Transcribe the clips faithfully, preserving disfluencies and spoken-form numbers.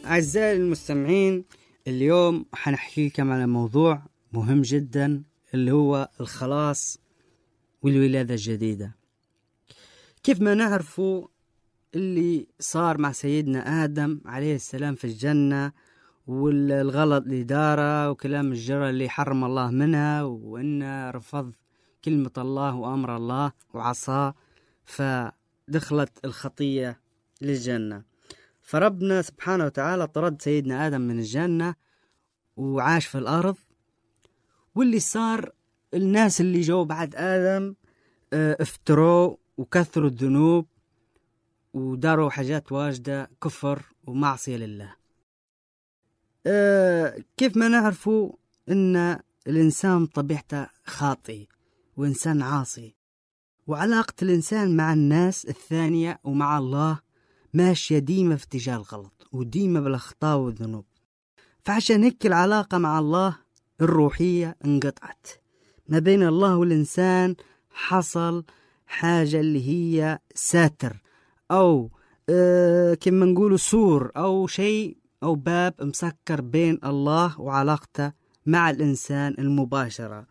أعزائي المستمعين، اليوم حنحكي لكم على موضوع مهم جدا اللي هو الخلاص والولادة الجديدة. كيف ما نعرفوا اللي صار مع سيدنا آدم عليه السلام في الجنة، والغلط اللي داره وكلام الجرى اللي حرم الله منها، وإنه رفض كلمة الله وأمر الله وعصاه، فدخلت الخطية للجنة. فربنا سبحانه وتعالى طرد سيدنا آدم من الجنة وعاش في الأرض. واللي صار الناس اللي جو بعد آدم افتروا وكثروا الذنوب وداروا حاجات واجدة كفر ومعصية لله. اه كيف ما نعرفوا ان الانسان طبيعته خاطئ وانسان عاصي، وعلاقة الانسان مع الناس الثانية ومع الله ماشية ديما في اتجاه الغلط وديما بالاخطاء والذنوب. فعشان هيك العلاقة مع الله الروحية انقطعت ما بين الله والإنسان. حصل حاجة اللي هي ساتر أو اه كما نقول سور أو شيء أو باب مسكر بين الله وعلاقته مع الإنسان المباشرة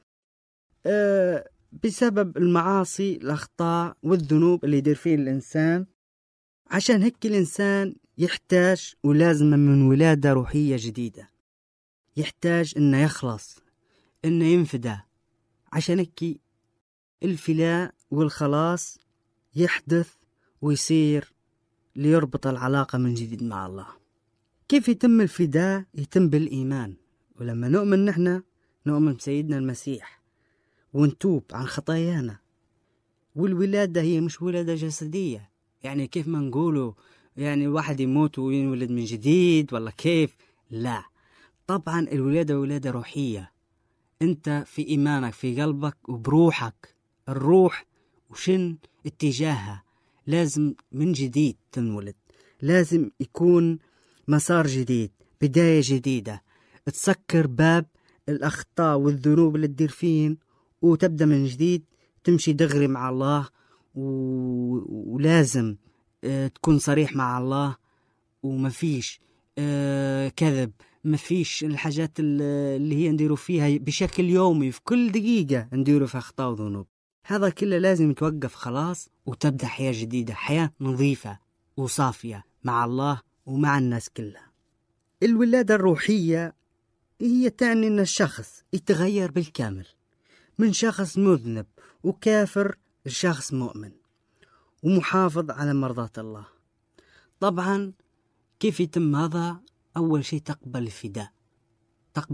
اه بسبب المعاصي الأخطاء والذنوب اللي يدير فيه الإنسان. عشان هيك الإنسان يحتاج ولازم من ولادة روحية جديدة، يحتاج إنه يخلص، إنه ينفدى. عشان هيك الفداء والخلاص يحدث ويصير ليربط العلاقة من جديد مع الله. كيف يتم الفداء؟ يتم بالإيمان. ولما نؤمن نحن نؤمن بسيدنا المسيح ونتوب عن خطايانا. والولادة هي مش ولادة جسدية، يعني كيف ما نقوله يعني واحد يموت وينولد من جديد ولا كيف. لا، طبعا الولادة ولادة روحية. انت في ايمانك في قلبك وبروحك، الروح وشن اتجاهها لازم من جديد تنولد. لازم يكون مسار جديد، بداية جديدة، تسكر باب الاخطاء والذنوب اللي تدير فين وتبدأ من جديد، تمشي دغري مع الله. و... ولازم اه تكون صريح مع الله، ومفيش اه كذب، مفيش الحاجات اللي هي نديروا فيها بشكل يومي في كل دقيقة نديروا فيها أخطاء وذنوب. هذا كله لازم يتوقف خلاص وتبدأ حياة جديدة، حياة نظيفة وصافية مع الله ومع الناس كلها. الولادة الروحية هي تعني أن الشخص يتغير بالكامل من شخص مذنب وكافر لشخص مؤمن ومحافظ على مرضاة الله. طبعا كيف يتم هذا؟ أول شيء تقبل الفداء،